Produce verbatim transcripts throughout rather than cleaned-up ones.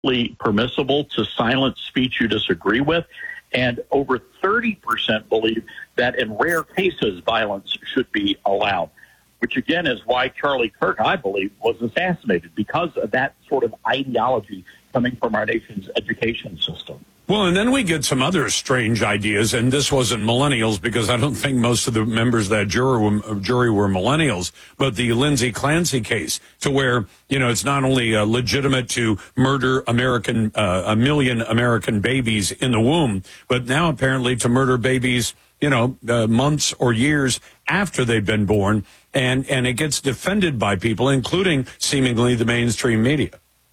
permissible to silence speech you disagree with, and over thirty percent believe that in rare cases violence should be allowed, which again is why Charlie Kirk, I believe, was assassinated, because of that sort of ideology coming from our nation's education system. Well, and then we get some other strange ideas, and this wasn't millennials, because I don't think most of the members of that jury were, jury were millennials, but the Lindsay Clancy case, to where, you know, it's not only uh, legitimate to murder American, uh, a million American babies in the womb, but now apparently to murder babies, you know, uh, months or years after they've been born, and, and it gets defended by people, including seemingly the mainstream media.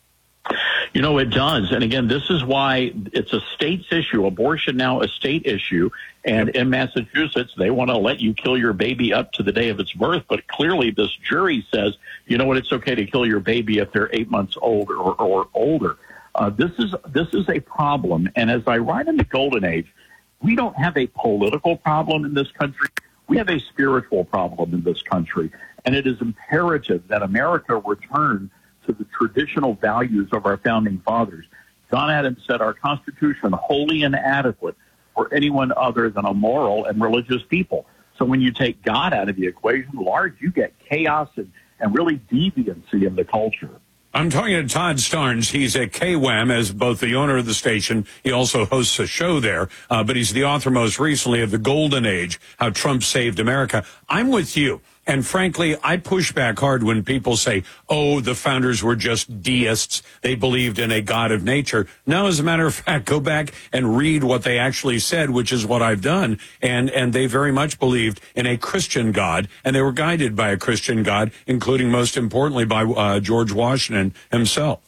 You know, it does. And again, this is why it's a state's issue. Abortion now a state issue. And in Massachusetts, they want to let you kill your baby up to the day of its birth. But clearly this jury says, you know what, it's okay to kill your baby if they're eight months old or, or older. Uh, this is this is a problem. And as I write in the Golden Age, we don't have a political problem in this country. We have a spiritual problem in this country. And it is imperative that America return to the traditional values of our founding fathers. John Adams said our Constitution wholly inadequate for anyone other than a moral and religious people. So when you take God out of the equation, large, you get chaos and, and really deviancy in the culture. I'm talking to Todd Starnes. He's at K W A M as both the owner of the station. He also hosts a show there, uh, but he's the author most recently of The Golden Age, How Trump Saved America. I'm with you. And frankly, I push back hard when people say, oh, the founders were just deists. They believed in a God of nature. No, as a matter of fact, go back and read what they actually said, which is what I've done. And, and they very much believed in a Christian God, and they were guided by a Christian God, including most importantly by uh, George Washington himself.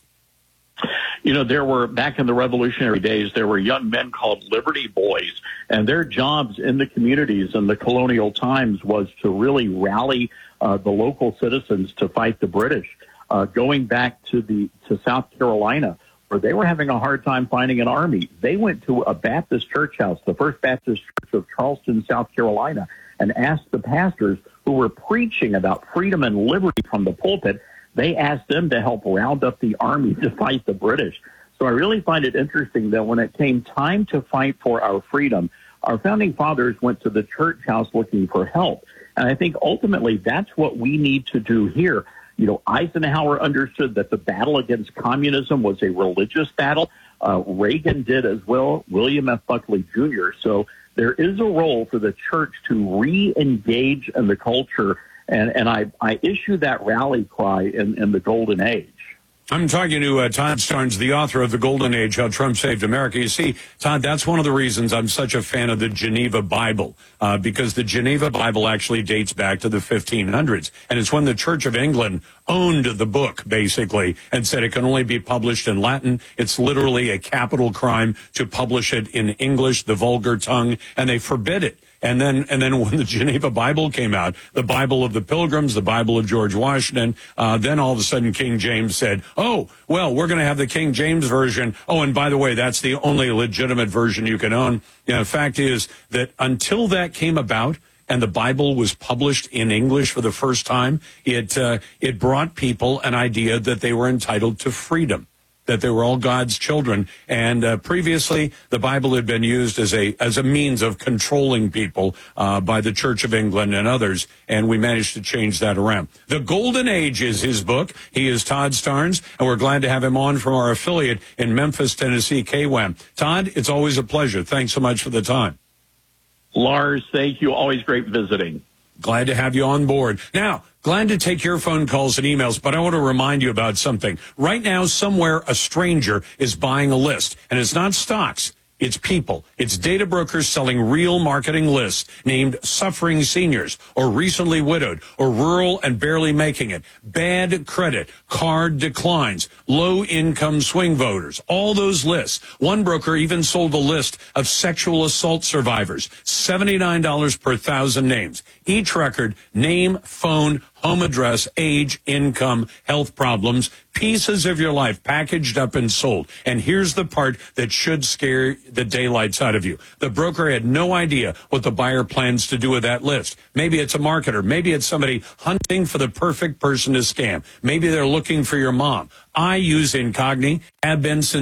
You know, there were, back in the revolutionary days, there were young men called Liberty Boys, and their jobs in the communities in the colonial times was to really rally uh, the local citizens to fight the British. Uh, going back to the to South Carolina, where they were having a hard time finding an army, they went to a Baptist church house, the First Baptist Church of Charleston, South Carolina, and asked the pastors who were preaching about freedom and liberty from the pulpit. They asked them to help round up the army to fight the British. So I really find it interesting that when it came time to fight for our freedom, our founding fathers went to the church house looking for help. And I think ultimately that's what we need to do here. You know, Eisenhower understood that the battle against communism was a religious battle. Uh, Reagan did as well, William F. Buckley Junior So there is a role for the church to re-engage in the culture. And, and I, I issue that rally cry in, in the Golden Age. I'm talking to uh, Todd Starnes, the author of The Golden Age, How Trump Saved America. You see, Todd, that's one of the reasons I'm such a fan of the Geneva Bible, uh, because the Geneva Bible actually dates back to the fifteen hundreds. And it's when the Church of England owned the book, basically, and said it can only be published in Latin. It's literally a capital crime to publish it in English, the vulgar tongue, and they forbid it. And then, and then when the Geneva Bible came out, the Bible of the Pilgrims, the Bible of George Washington, uh, then all of a sudden King James said, oh, well, we're going to have the King James version. Oh, and by the way, that's the only legitimate version you can own. You know, the fact is that until that came about, and the Bible was published in English for the first time, it, uh, it brought people an idea that they were entitled to freedom, that they were all God's children. And uh, previously, the Bible had been used as a as a means of controlling people uh, by the Church of England and others, and we managed to change that around. The Golden Age is his book. He is Todd Starnes, and we're glad to have him on from our affiliate in Memphis, Tennessee, K W A M. Todd, it's always a pleasure. Thanks so much for the time. Lars, thank you. Always great visiting. Glad to have you on board. Now, glad to take your phone calls and emails, but I want to remind you about something. Right now, somewhere, a stranger is buying a list, and it's not stocks. It's people. It's data brokers selling real marketing lists named Suffering Seniors or Recently Widowed or Rural and Barely Making It, Bad Credit, Card Declines, Low Income Swing Voters, all those lists. One broker even sold a list of sexual assault survivors, seventy-nine dollars per thousand names. Each record, name, phone, home address, age, income, health problems, pieces of your life packaged up and sold. And here's the part that should scare the daylights out of you. The broker had no idea what the buyer plans to do with that list. Maybe it's a marketer. Maybe it's somebody hunting for the perfect person to scam. Maybe they're looking for your mom. I use Incogni, have been since